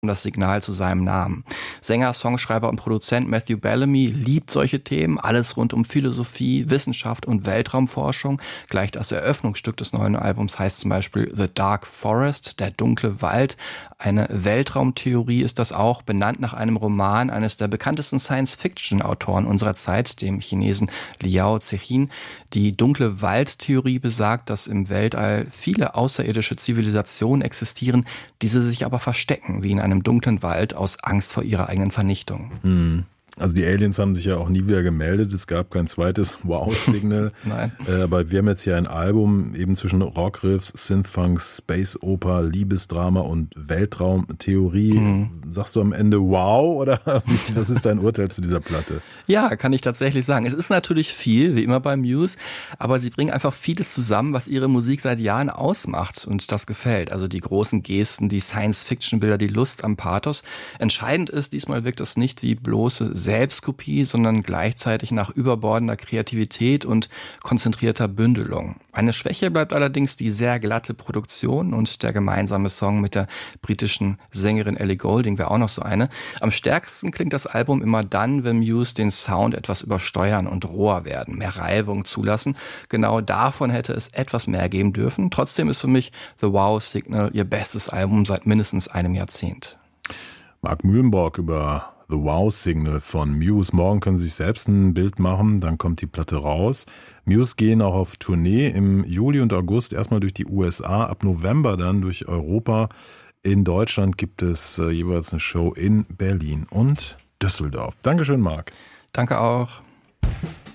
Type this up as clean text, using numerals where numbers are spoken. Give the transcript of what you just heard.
das Signal zu seinem Namen. Sänger, Songschreiber und Produzent Matthew Bellamy liebt solche Themen, alles rund um Philosophie, Wissenschaft und Weltraumforschung. Gleich das Eröffnungsstück des neuen Albums heißt zum Beispiel The Dark Forest, der dunkle Wald. Eine Weltraumtheorie ist das auch, benannt nach einem Roman eines der bekanntesten Science-Fiction-Autoren unserer Zeit, dem Chinesen Liao Cixin. Die dunkle Waldtheorie besagt, dass im Weltall viele außerirdische Zivilisationen existieren, diese sich aber verstecken, wie in einem dunklen Wald aus Angst vor ihrer eigenen Vernichtung. Also die Aliens haben sich ja auch nie wieder gemeldet. Es gab kein zweites Wow-Signal. Nein. Aber wir haben jetzt hier ein Album eben zwischen Rockriffs, Synthfunk, Space Oper, Liebesdrama und Weltraumtheorie. Sagst du am Ende Wow oder was ist dein Urteil zu dieser Platte? Ja, kann ich tatsächlich sagen. Es ist natürlich viel, wie immer bei Muse, aber sie bringen einfach vieles zusammen, was ihre Musik seit Jahren ausmacht und das gefällt. Also die großen Gesten, die Science-Fiction-Bilder, die Lust am Pathos. Entscheidend ist, diesmal wirkt es nicht wie bloße Selbstkopie, sondern gleichzeitig nach überbordender Kreativität und konzentrierter Bündelung. Eine Schwäche bleibt allerdings die sehr glatte Produktion und der gemeinsame Song mit der britischen Sängerin Ellie Goulding wäre auch noch so eine. Am stärksten klingt das Album immer dann, wenn Muse den Sound etwas übersteuern und roher werden, mehr Reibung zulassen. Genau davon hätte es etwas mehr geben dürfen. Trotzdem ist für mich The Wow Signal ihr bestes Album seit mindestens einem Jahrzehnt. Mark Mühlenbrock über The Wow Signal von Muse. Morgen können Sie sich selbst ein Bild machen, dann kommt die Platte raus. Muse gehen auch auf Tournee im Juli und August erstmal durch die USA, ab November dann durch Europa. In Deutschland gibt es jeweils eine Show in Berlin und Düsseldorf. Dankeschön, Marc. Danke auch.